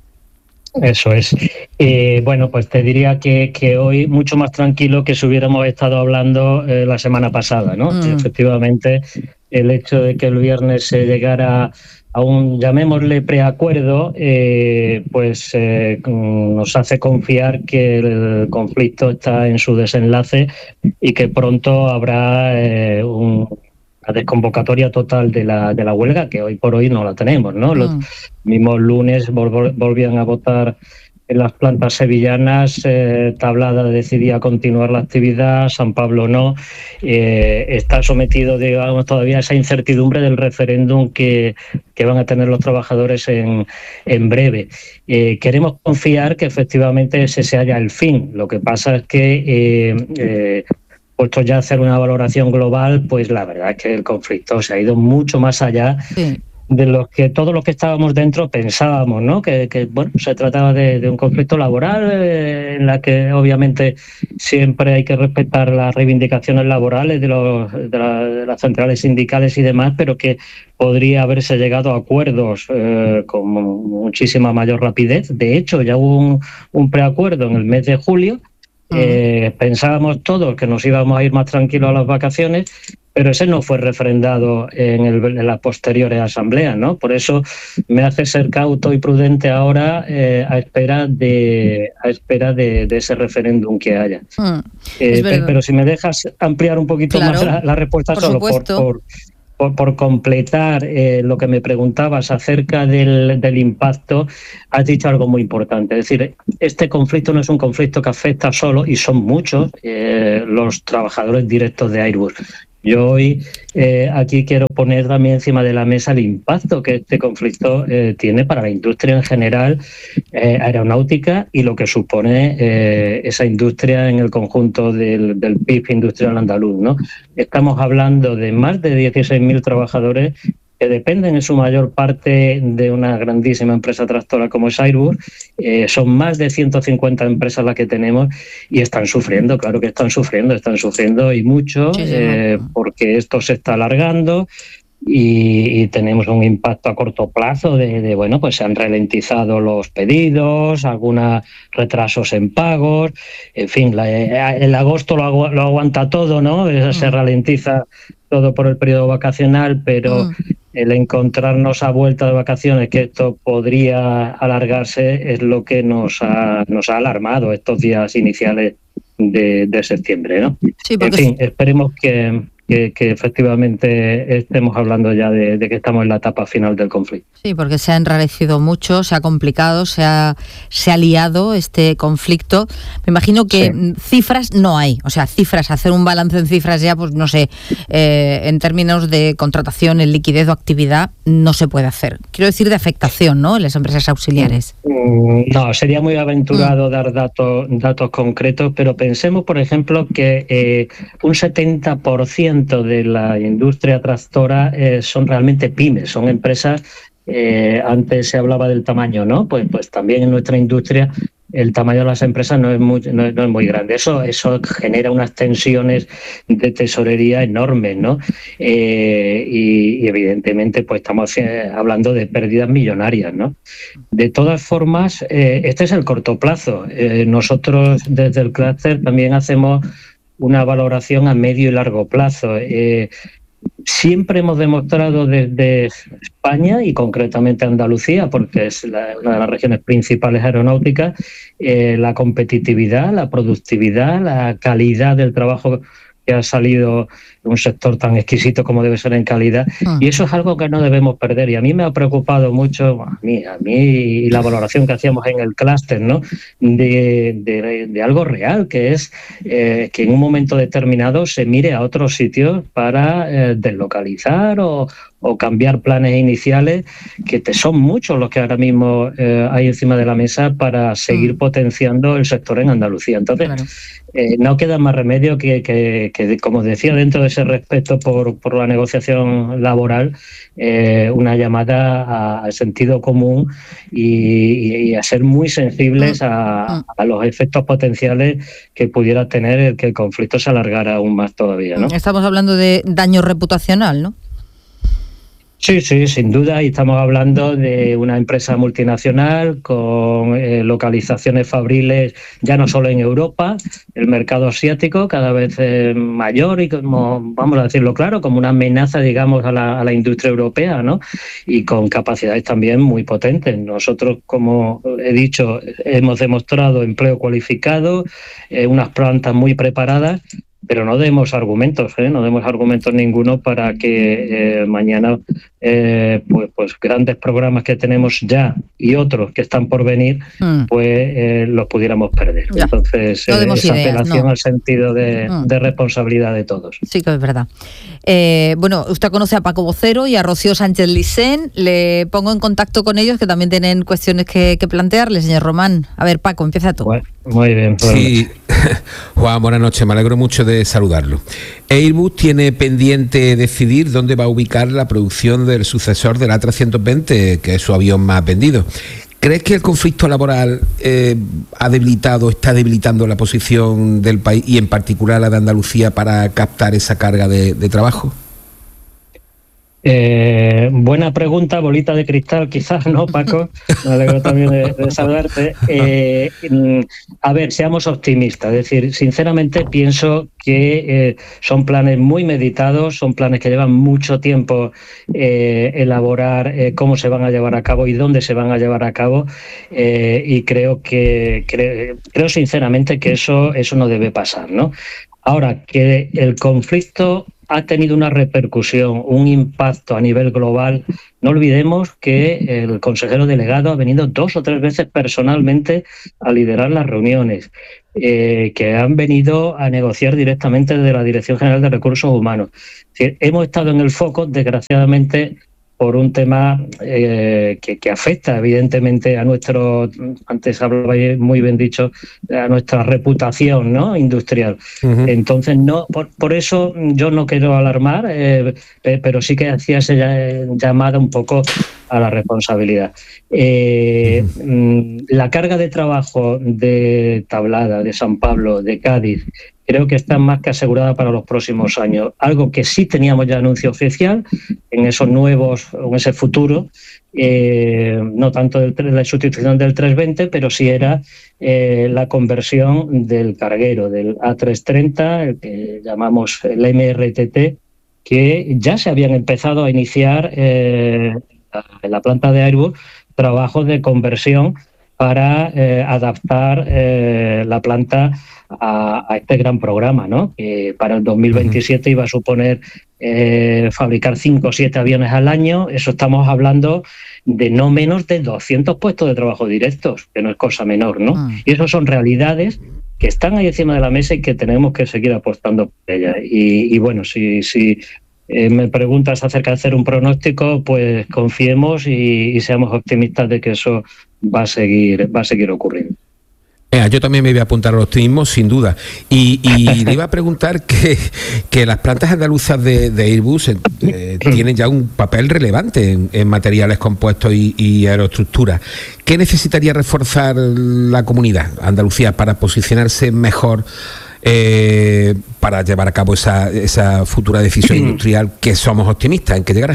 Eso es. Eh, bueno, pues te diría que, que hoy mucho más tranquilo que si hubiéramos estado hablando eh, la semana pasada, ¿no? Mm. Efectivamente, el hecho de que el viernes se llegara a un, llamémosle, preacuerdo, eh, pues eh, nos hace confiar que el conflicto está en su desenlace y que pronto habrá eh, un, una desconvocatoria total de la de la huelga, que hoy por hoy no la tenemos, ¿no? Mm. Los mismos lunes vol- volvían a votar en las plantas sevillanas, eh, Tablada decidía continuar la actividad, San Pablo no. Eh, está sometido, digamos, todavía a esa incertidumbre del referéndum que, que van a tener los trabajadores en, en breve. Eh, queremos confiar que efectivamente ese sea ya el fin. Lo que pasa es que, eh, eh, puesto ya a hacer una valoración global, pues la verdad es que el conflicto se ha ido mucho más allá. Sí. de los que todos los que estábamos dentro pensábamos, ¿no? Que, que bueno, se trataba de, de un conflicto laboral eh, en la que obviamente siempre hay que respetar las reivindicaciones laborales de, los, de, la, de las centrales sindicales y demás, pero que podría haberse llegado a acuerdos eh, con muchísima mayor rapidez. De hecho, ya hubo un, un preacuerdo en el mes de julio. Eh, pensábamos todos que nos íbamos a ir más tranquilos a las vacaciones, pero ese no fue refrendado en, el, en las posteriores asambleas, ¿no? Por eso me hace ser cauto y prudente ahora eh, a espera de a espera de, de ese referéndum que haya. Mm, eh, pero, pero si me dejas ampliar un poquito claro, más la, la respuesta por solo por, por Por, por completar eh, lo que me preguntabas acerca del, del impacto, has dicho algo muy importante. Es decir, este conflicto no es un conflicto que afecta solo, y son muchos, eh, los trabajadores directos de Airbus. Yo hoy eh, aquí quiero poner también encima de la mesa el impacto que este conflicto eh, tiene para la industria en general, eh, aeronáutica, y lo que supone eh, esa industria en el conjunto del, del P I B industrial andaluz, ¿no? Estamos hablando de más de dieciséis mil trabajadores que dependen en su mayor parte de una grandísima empresa tractora como es Airbus. Eh, son más de ciento cincuenta empresas las que tenemos y están sufriendo, claro que están sufriendo, están sufriendo y mucho, sí, sí, eh, porque esto se está alargando y, y tenemos un impacto a corto plazo de, de, bueno, pues se han ralentizado los pedidos, algunos retrasos en pagos, en fin, la, el agosto lo, agu lo aguanta todo, ¿no? Se ralentiza todo por el periodo vacacional, pero mm. el encontrarnos a vuelta de vacaciones que esto podría alargarse es lo que nos ha, nos ha alarmado estos días iniciales de, de septiembre, ¿no? Sí, en fin, esperemos que... Que, que efectivamente estemos hablando ya de, de que estamos en la etapa final del conflicto. Sí, porque se ha enrarecido mucho, se ha complicado, se ha, se ha liado este conflicto. Me imagino que sí. Cifras no hay, o sea, cifras, hacer un balance en cifras ya, pues no sé, eh, en términos de contratación, en liquidez o actividad, no se puede hacer. Quiero decir de afectación, ¿no?, en las empresas auxiliares. No, sería muy aventurado mm. dar datos, datos concretos, pero pensemos, por ejemplo, que eh, un setenta por ciento de la industria tractora eh, son realmente pymes, son empresas, eh, antes se hablaba del tamaño, ¿no? Pues, pues también en nuestra industria el tamaño de las empresas no es muy, no es, no es muy grande. Eso, eso genera unas tensiones de tesorería enormes, ¿no? Eh, y, y evidentemente pues estamos hablando de pérdidas millonarias, ¿no? De todas formas, eh, este es el corto plazo. Eh, nosotros desde el clúster también hacemos una valoración a medio y largo plazo. Eh, siempre hemos demostrado desde España y concretamente Andalucía, porque es la, una de las regiones principales aeronáuticas, eh, la competitividad, la productividad, la calidad del trabajo que ha salido de un sector tan exquisito como debe ser en calidad, ah. y eso es algo que no debemos perder. Y a mí me ha preocupado mucho, a mí, a mí y la valoración que hacíamos en el clúster, ¿no?, de, de, de algo real, que es eh, que en un momento determinado se mire a otros sitios para eh, deslocalizar o, o cambiar planes iniciales, que te son muchos los que ahora mismo eh, hay encima de la mesa para seguir mm. potenciando el sector en Andalucía. Entonces, claro. eh, no queda más remedio que, que, que, como decía, dentro de ese respeto por, por la negociación laboral, eh, una llamada al sentido común y, y a ser muy sensibles a, a los efectos potenciales que pudiera tener el que el conflicto se alargara aún más todavía, ¿no? Estamos hablando de daño reputacional, ¿no? Sí, sí, sin duda, y estamos hablando de una empresa multinacional con eh, localizaciones fabriles ya no solo en Europa, el mercado asiático cada vez eh, mayor y como, vamos a decirlo claro, como una amenaza, digamos, a la, a la industria europea, ¿no? Y con capacidades también muy potentes. Nosotros, como he dicho, hemos demostrado empleo cualificado, eh, unas plantas muy preparadas, pero no demos argumentos, ¿eh? no demos argumentos ninguno para que eh, mañana eh, pues, pues grandes programas que tenemos ya y otros que están por venir, mm. pues eh, los pudiéramos perder. Ya. Entonces, no eh, esa ideas, apelación no. al sentido de, mm. de responsabilidad de todos. Sí que es verdad. Eh, bueno, usted conoce a Paco Vocero y a Rocío Sánchez Licén. Le pongo en contacto con ellos, que también tienen cuestiones que, que plantearle, señor Román. A ver, Paco, empieza tú. Bueno, muy bien. Pues. Sí, Juan, buenas noches, me alegro mucho de saludarlo. Airbus tiene pendiente decidir dónde va a ubicar la producción del sucesor del A trescientos veinte, que es su avión más vendido. ¿Crees que el conflicto laboral eh, ha debilitado, está debilitando la posición del país y en particular la de Andalucía para captar esa carga de, de trabajo? Eh, buena pregunta, bolita de cristal, quizás, ¿no, Paco? Me alegro también de, de saludarte. Eh, a ver, seamos optimistas. Es decir, sinceramente pienso que eh, son planes muy meditados, son planes que llevan mucho tiempo eh, elaborar eh, cómo se van a llevar a cabo y dónde se van a llevar a cabo. Eh, y creo que creo, creo sinceramente que eso, eso no debe pasar, ¿no? Ahora, que el conflicto ha tenido una repercusión, un impacto a nivel global. No olvidemos que el consejero delegado ha venido dos o tres veces personalmente a liderar las reuniones, eh, que han venido a negociar directamente desde la Dirección General de Recursos Humanos. Es decir, hemos estado en el foco, desgraciadamente, por un tema eh, que, que afecta evidentemente a nuestro, antes hablaba muy bien dicho, a nuestra reputación, ¿no?, industrial. Uh-huh. Entonces, no, por, por eso yo no quiero alarmar, eh, pero sí que hacía esa llamada un poco a la responsabilidad. Eh, uh-huh. La carga de trabajo de Tablada, de San Pablo, de Cádiz, creo que está más que asegurada para los próximos años. Algo que sí teníamos ya anuncio oficial en esos nuevos, en ese futuro, eh, no tanto de la sustitución del trescientos veinte, pero sí era eh, la conversión del carguero, del A trescientos treinta, el que llamamos el M R T T, que ya se habían empezado a iniciar eh, en la planta de Airbus trabajos de conversión para eh, adaptar eh, la planta a, a este gran programa, ¿no? Que para el dos mil veintisiete iba a suponer eh, fabricar cinco o siete aviones al año. Eso estamos hablando de no menos de doscientos puestos de trabajo directos, que no es cosa menor, ¿no? Ah. Y eso son realidades que están ahí encima de la mesa y que tenemos que seguir apostando por ellas. Y, y bueno, si... si Eh, me preguntas acerca de hacer un pronóstico, pues confiemos y, y seamos optimistas de que eso va a seguir, va a seguir ocurriendo. Eh, yo también me voy a apuntar al optimismo, sin duda. Y, y le iba a preguntar que, que las plantas andaluzas de, de Airbus eh, tienen ya un papel relevante en, en materiales compuestos y, y aeroestructuras. ¿Qué necesitaría reforzar la comunidad Andalucía para posicionarse mejor Eh, para llevar a cabo esa, esa futura decisión industrial que somos optimistas en que llegará?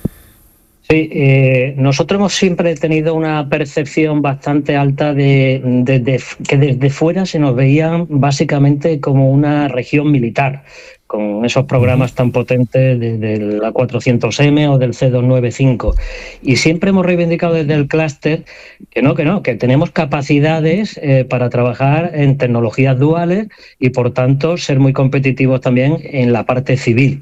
Sí, eh, nosotros hemos siempre tenido una percepción bastante alta de, de, de que desde fuera se nos veían básicamente como una región militar, con esos programas tan potentes de, de la cuatrocientos eme o del C doscientos noventa y cinco. Y siempre hemos reivindicado desde el clúster que no, que no, que tenemos capacidades eh, para trabajar en tecnologías duales y, por tanto, ser muy competitivos también en la parte civil.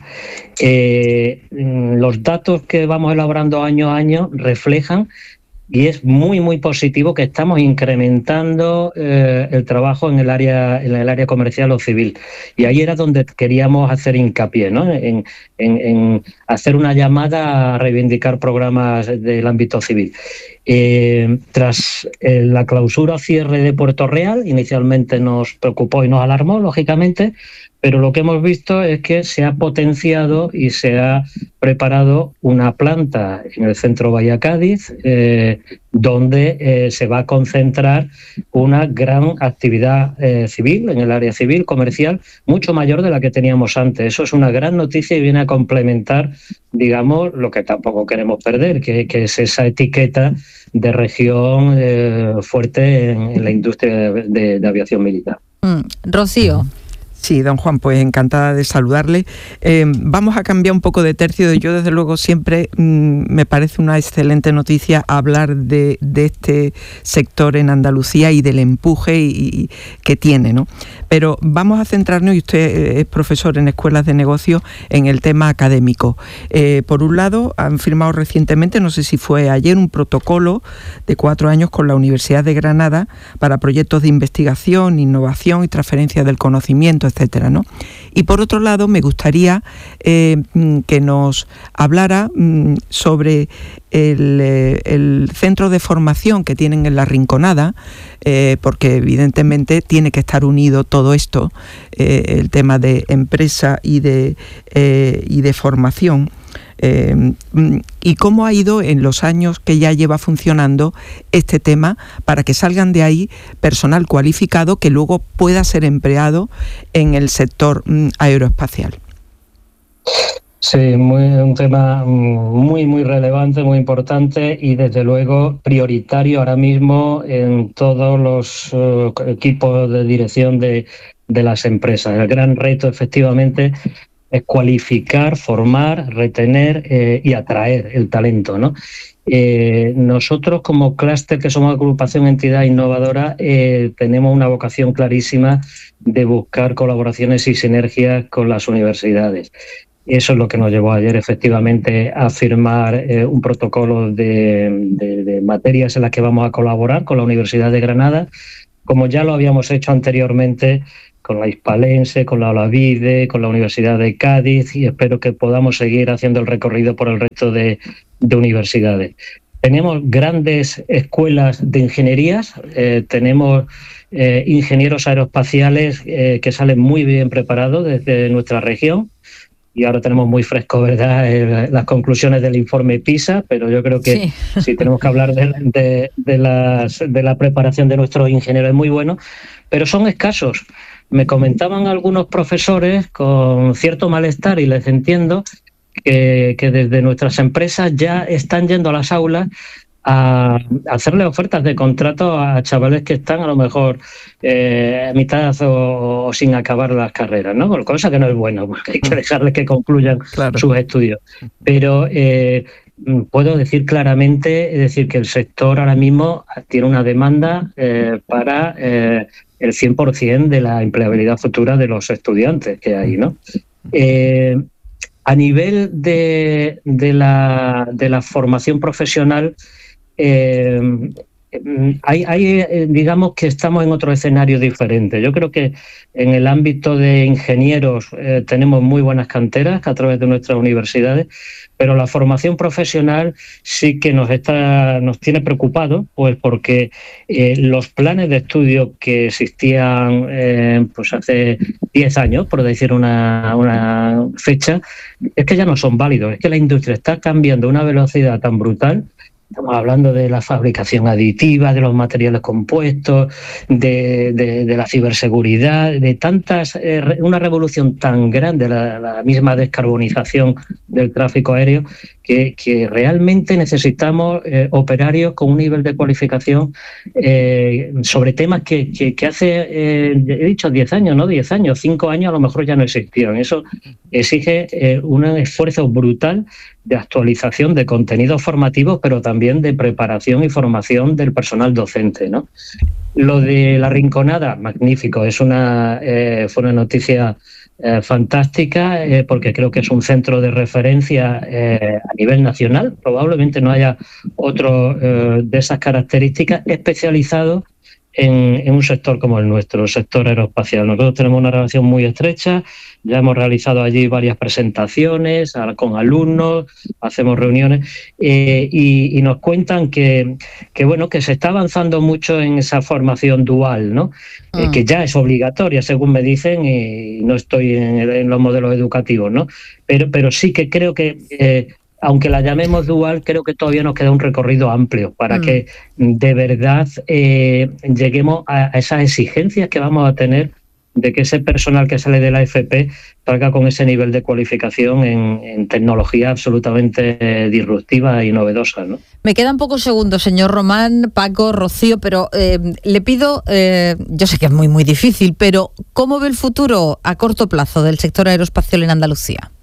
Eh, los datos que vamos elaborando año a año reflejan, y es muy muy positivo, que estamos incrementando eh, el trabajo en el área en el área comercial o civil, y ahí era donde queríamos hacer hincapié, ¿no? en, en, en hacer una llamada a reivindicar programas del ámbito civil. Eh, tras eh, la clausura o cierre de Puerto Real, inicialmente nos preocupó y nos alarmó, lógicamente, pero lo que hemos visto es que se ha potenciado y se ha preparado una planta en el centro Bahía Cádiz, eh, donde eh, se va a concentrar una gran actividad eh, civil, en el área civil, comercial, mucho mayor de la que teníamos antes. Eso es una gran noticia y viene a complementar, digamos, lo que tampoco queremos perder, que, que es esa etiqueta de región eh, fuerte en, en la industria de, de, de aviación militar. Mm. Rocío. Sí, don Juan, pues encantada de saludarle. Eh, vamos a cambiar un poco de tercio. Yo, desde luego, siempre mmm, me parece una excelente noticia hablar de, de este sector en Andalucía y del empuje y, y, que tiene, ¿no? Pero vamos a centrarnos, y usted es profesor en escuelas de negocios, en el tema académico. Eh, por un lado, han firmado recientemente, no sé si fue ayer, un protocolo de cuatro años con la Universidad de Granada para proyectos de investigación, innovación y transferencia del conocimiento. etcétera, ¿no? Y por otro lado, me gustaría eh, que nos hablara mm, sobre el, eh, el centro de formación que tienen en La Rinconada, eh, porque evidentemente tiene que estar unido todo esto, eh, el tema de empresa y de, eh, y de formación. Eh, y cómo ha ido en los años que ya lleva funcionando este tema para que salgan de ahí personal cualificado que luego pueda ser empleado en el sector mm, aeroespacial. Sí, muy, un tema muy, muy relevante, muy importante y desde luego prioritario ahora mismo en todos los uh, equipos de dirección de, de las empresas. El gran reto efectivamente es cualificar, formar, retener eh, y atraer el talento, ¿no? Eh, nosotros como clúster, que somos agrupación entidad innovadora, eh, tenemos una vocación clarísima de buscar colaboraciones y sinergias con las universidades. Eso es lo que nos llevó ayer efectivamente a firmar eh, un protocolo de, de, de materias en las que vamos a colaborar con la Universidad de Granada, como ya lo habíamos hecho anteriormente con la Hispalense, con la Olavide, con la Universidad de Cádiz, y espero que podamos seguir haciendo el recorrido por el resto de, de universidades. Tenemos grandes escuelas de ingenierías, eh, tenemos eh, ingenieros aeroespaciales eh, que salen muy bien preparados desde nuestra región, y ahora tenemos muy fresco, ¿verdad?, eh, las conclusiones del informe PISA, pero yo creo que sí, sí tenemos que hablar de, de, de, las, de la preparación de nuestros ingenieros, es muy bueno, pero son escasos. Me comentaban algunos profesores con cierto malestar, y les entiendo, que, que desde nuestras empresas ya están yendo a las aulas a hacerle ofertas de contrato a chavales que están a lo mejor eh, a mitad o, o sin acabar las carreras, ¿no? Cosa que no es bueno, porque hay que dejarles que concluyan claro. sus estudios. Pero eh, puedo decir claramente, es decir, que el sector ahora mismo tiene una demanda eh, para eh, el cien por ciento de la empleabilidad futura de los estudiantes que hay, ¿no? Eh, a nivel de, de, la, de la formación profesional, eh, hay, hay, digamos que estamos en otro escenario diferente. Yo creo que en el ámbito de ingenieros eh, tenemos muy buenas canteras a través de nuestras universidades, pero la formación profesional sí que nos está nos tiene preocupados, pues porque eh, los planes de estudio que existían eh, pues hace diez años, por decir una, una fecha, es que ya no son válidos. Es que la industria está cambiando a una velocidad tan brutal. Estamos hablando de la fabricación aditiva, de los materiales compuestos, de, de, de la ciberseguridad, de tantas, eh, una revolución tan grande, la, la misma descarbonización del tráfico aéreo, que, que realmente necesitamos eh, operarios con un nivel de cualificación eh, sobre temas que, que, que hace, eh, he dicho diez años, no diez años, cinco años a lo mejor ya no existían. Eso exige eh, un esfuerzo brutal de actualización de contenidos formativos, pero también de preparación y formación del personal docente, ¿no? Lo de La Rinconada, magnífico, es una eh, fue una noticia eh, fantástica, eh, porque creo que es un centro de referencia eh, a nivel nacional. Probablemente no haya otro eh, de esas características especializado en, en un sector como el nuestro, el sector aeroespacial. Nosotros tenemos una relación muy estrecha. Ya hemos realizado allí varias presentaciones con alumnos, hacemos reuniones eh, y, y nos cuentan que, que bueno que se está avanzando mucho en esa formación dual, ¿no? Ah. Eh, que ya es obligatoria, según me dicen, y no estoy en, el, en los modelos educativos, ¿no? Pero, pero sí que creo que eh, aunque la llamemos dual, creo que todavía nos queda un recorrido amplio para mm. que de verdad eh, lleguemos a, a esas exigencias que vamos a tener de que ese personal que sale de la A F P salga con ese nivel de cualificación en, en tecnología absolutamente eh, disruptiva y novedosa, ¿no? Me quedan pocos segundos, señor Román, Paco, Rocío, pero eh, le pido, eh, yo sé que es muy, muy difícil, pero ¿cómo ve el futuro a corto plazo del sector aeroespacial en Andalucía?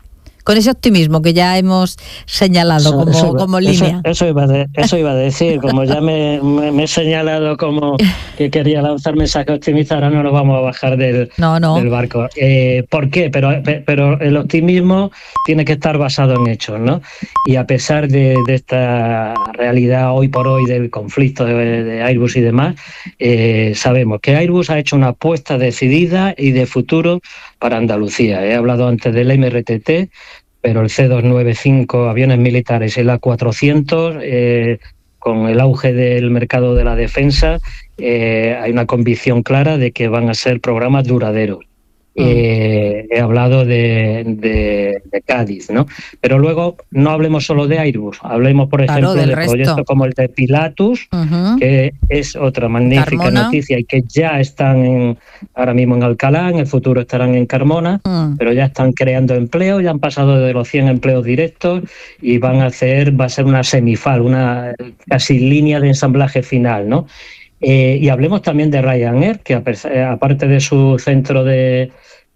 con ese optimismo que ya hemos señalado eso, como, eso, como eso, línea. Eso iba, de, eso iba a decir, como ya me, me, me he señalado como que quería lanzar mensaje optimista, ahora no nos vamos a bajar del, no, no. del barco. Eh, ¿Por qué? Pero, pero el optimismo tiene que estar basado en hechos, ¿no? Y a pesar de, de esta realidad hoy por hoy del conflicto de, de Airbus y demás, eh, sabemos que Airbus ha hecho una apuesta decidida y de futuro para Andalucía. He hablado antes del M R T T, pero el C doscientos noventa y cinco, aviones militares, el A cuatrocientos, eh, con el auge del mercado de la defensa, eh, hay una convicción clara de que van a ser programas duraderos. Eh, he hablado de, de, de Cádiz, ¿no? Pero luego no hablemos solo de Airbus, hablemos, por ejemplo, claro, de resto. proyectos como el de Pilatus, uh-huh. que es otra magnífica Carmona. noticia y que ya están en, ahora mismo en Alcalá, en el futuro estarán en Carmona, uh-huh. pero ya están creando empleo, ya han pasado de los cien empleos directos y van a hacer, va a ser una semifal, una casi línea de ensamblaje final, ¿no? Eh, y hablemos también de Ryanair, que aparte de su centro de,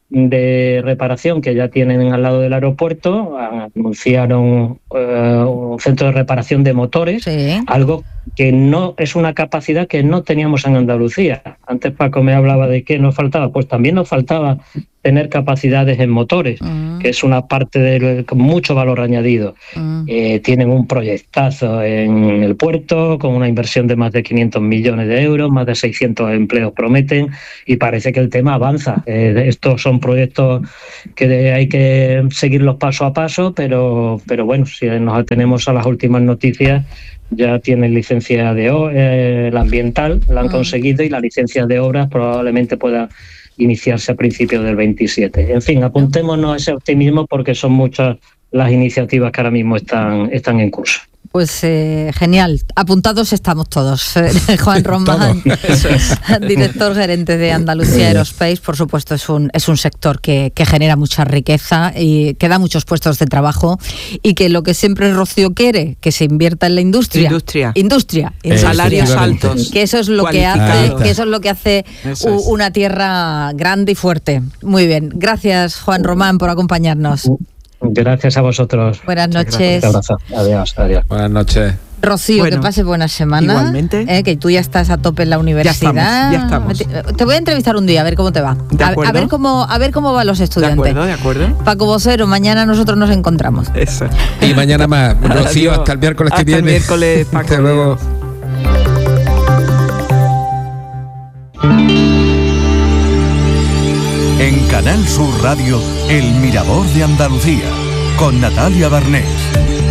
de reparación que ya tienen al lado del aeropuerto, anunciaron uh, un centro de reparación de motores, sí. algo que no es una capacidad que no teníamos en Andalucía. Antes Paco me hablaba de qué nos faltaba, pues también nos faltaba tener capacidades en motores, uh-huh. que es una parte de con mucho valor añadido. Uh-huh. Eh, tienen un proyectazo en el puerto con una inversión de más de quinientos millones de euros, más de seiscientos empleos prometen y parece que el tema avanza. Eh, estos son proyectos que hay que seguirlos paso a paso, pero, pero bueno, si nos atenemos a las últimas noticias, ya tienen licencia de eh, la ambiental, la han uh-huh. conseguido, y la licencia de obras probablemente pueda iniciarse a principios del veintisiete. En fin, apuntémonos a ese optimismo porque son muchas las iniciativas que ahora mismo están, están en curso. Pues eh, genial, apuntados estamos todos. Juan Román, director gerente de Andalucía Aerospace, por supuesto es un es un sector que, que genera mucha riqueza y que da muchos puestos de trabajo y que lo que siempre Rocío quiere, que se invierta en la industria. Industria. Industria. En salarios altos. Que eso es lo que hace, que eso es lo que hace u, una tierra grande y fuerte. Muy bien, gracias Juan Román por acompañarnos. Gracias a vosotros. Buenas noches. Un abrazo. Adiós, adiós. Buenas noches. Rocío, bueno, que pase buena semana. Igualmente. Eh, que tú ya estás a tope en la universidad. Ya estamos, ya estamos. Te voy a entrevistar un día a ver cómo te va. De a, acuerdo. a ver cómo a ver cómo van los estudiantes. De acuerdo, de acuerdo. Paco Vocero, mañana nosotros nos encontramos. Eso. Y mañana más. Rocío, hasta el miércoles hasta que viene. Hasta el miércoles, Paco. Hasta luego. En Canal Sur Radio, El Mirador de Andalucía, con Natalia Barnés.